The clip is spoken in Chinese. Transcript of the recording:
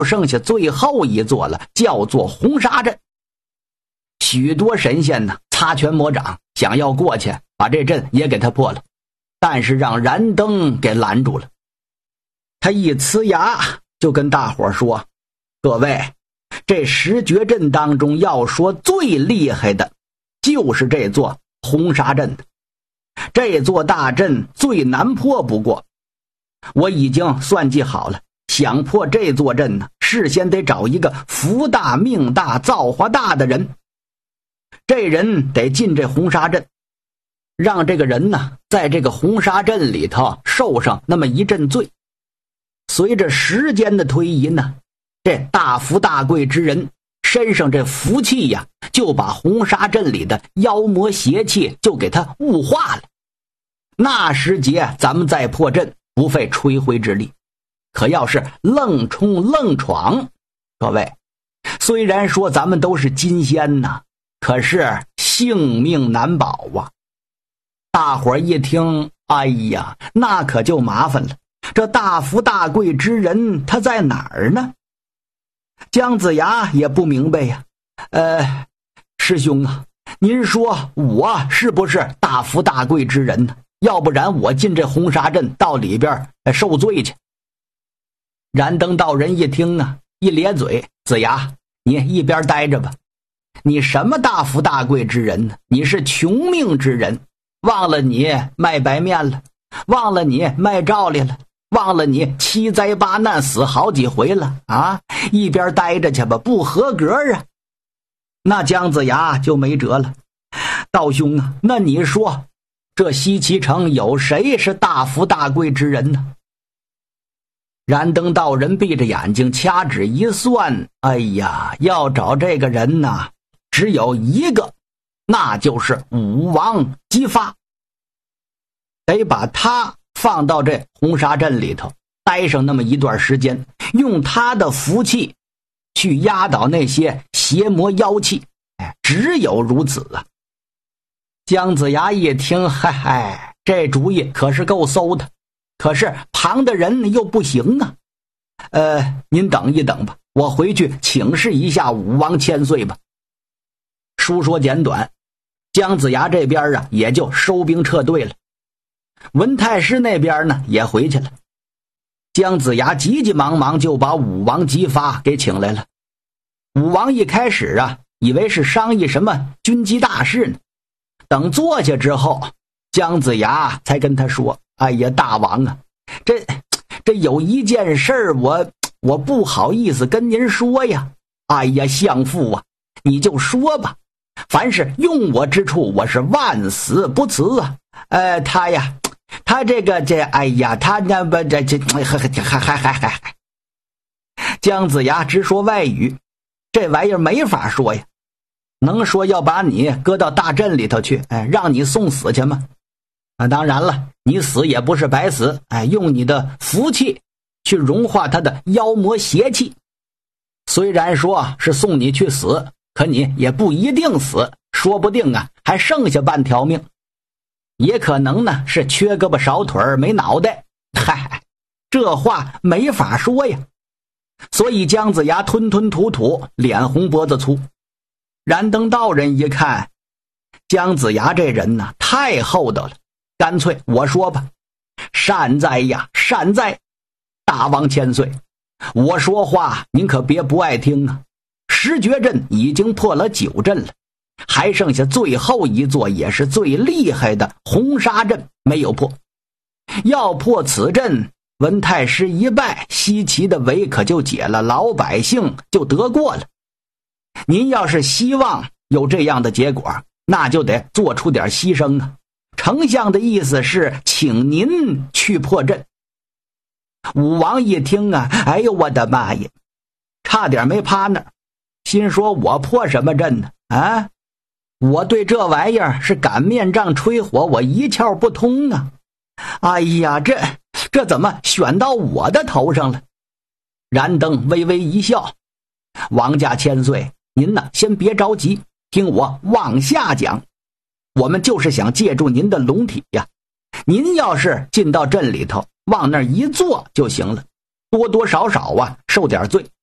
剩下最后一座了，叫做红沙镇。许多神仙呢擦拳魔掌，想要过去把这阵也给他破了，但是让燃灯给拦住了。他一呲牙就跟大伙说，各位，这十绝阵当中要说最厉害的就是这座红沙镇的，这座大阵最难破不过，我已经算计好了，想破这座阵呢，事先得找一个福大命大造化大的人，这人得进这红沙镇，让这个人呢在这个红沙镇里头受上那么一阵罪。随着时间的推移呢，这大富大贵之人身上这福气呀，就把红沙镇里的妖魔邪气就给他物化了。那时节咱们再破阵不费吹灰之力，可要是愣冲愣闯，各位，虽然说咱们都是金仙呐，可是性命难保啊。大伙儿一听，哎呀，那可就麻烦了，这大富大贵之人他在哪儿呢？姜子牙也不明白呀。师兄啊，您说我是不是大富大贵之人呢？要不然我进这红沙镇到里边受罪去。燃灯道人一听啊，一咧嘴，子牙，你一边待着吧，你什么大富大贵之人呢？你是穷命之人，忘了你卖白面了，忘了你卖照例了，忘了你七灾八难死好几回了啊！一边待着去吧，不合格啊。那姜子牙就没辙了，道兄啊，那你说这西岐城有谁是大富大贵之人呢？燃灯道人闭着眼睛掐指一算，哎呀，要找这个人呢，只有一个，那就是武王姬发，得把他放到这红沙镇里头待上那么一段时间，用他的福气去压倒那些邪魔妖气，只有如此啊。姜子牙一听，嗨，这主意可是够馊的，可是旁的人又不行啊。您等一等吧，我回去请示一下武王千岁吧。书说简短，姜子牙这边啊也就收兵撤退了。文太师那边呢也回去了。姜子牙急急忙忙就把武王姬发给请来了。武王一开始啊以为是商议什么军机大事呢，等坐下之后，姜子牙才跟他说，哎呀，大王啊，这有一件事我不好意思跟您说呀。哎呀，相父啊，你就说吧，凡是用我之处，我是万死不辞啊。他这个哎呀，他那不这姜子牙直说外语，这玩意儿没法说呀，能说要把你搁到大阵里头去，让你送死去吗？当然了，你死也不是白死，用你的福气去融化他的妖魔邪气。虽然说是送你去死，可你也不一定死，说不定啊还剩下半条命，也可能呢是缺胳膊少腿没脑袋。嗨，这话没法说呀。所以姜子牙吞吞吐吐，脸红脖子粗。燃灯道人一看，姜子牙这人呢太厚道了，干脆我说吧，善哉呀，善哉，大王千岁，我说话您可别不爱听啊。十绝阵已经破了9阵了，还剩下最后一座也是最厉害的红沙阵没有破。要破此阵，文太师一败，西岐的围可就解了，老百姓就得过了。您要是希望有这样的结果，那就得做出点牺牲啊。丞相的意思是请您去破阵。武王一听啊，哎呦我的妈呀，差点没趴那儿，心说我破什么阵呢？啊，我对这玩意儿是擀面杖吹火，我一窍不通啊。哎呀，这怎么选到我的头上了？燃灯微微一笑，王家千岁，您呢先别着急，听我往下讲。我们就是想借助您的龙体呀，您要是进到阵里头往那儿一坐就行了，多多少少啊受点罪，